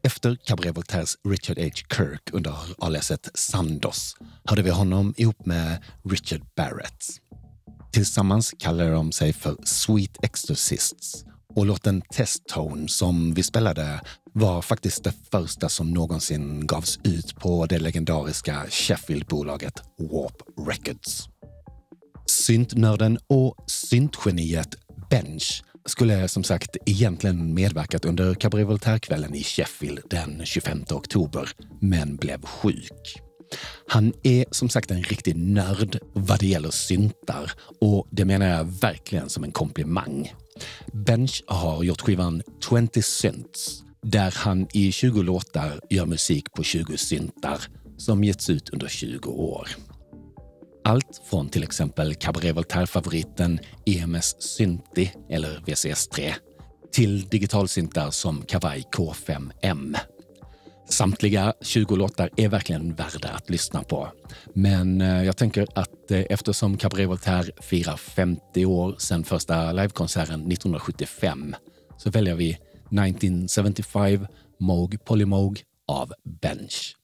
Efter Cabaret Voltaires Richard H. Kirk under aliaset Sandos hörde vi honom ihop med Richard Barrett. Tillsammans kallade de sig för Sweet Exorcists och låten Test Tone som vi spelade var faktiskt det första som någonsin gavs ut på det legendariska Sheffield-bolaget Warp Records. Syntnörden och syntgeniet Bench skulle som sagt egentligen medverkat under Cabaret Voltaire-kvällen i Sheffield den 25 oktober, men blev sjuk. Han är som sagt en riktig nörd vad det gäller syntar, och det menar jag verkligen som en komplimang. Bench har gjort skivan 20 Synths, där han i 20 låtar gör musik på 20 syntar som getts ut under 20 år. Allt från till exempel Cabaret Voltaire-favoriten EMS Synthi eller VCS3 till digitalsyntar som Kawai K5M. Samtliga 20 låtar är verkligen värda att lyssna på. Men jag tänker att eftersom Cabaret Voltaire firar 50 år sedan första livekonserten 1975 så väljer vi 1975 Moog Polymoog av Bench.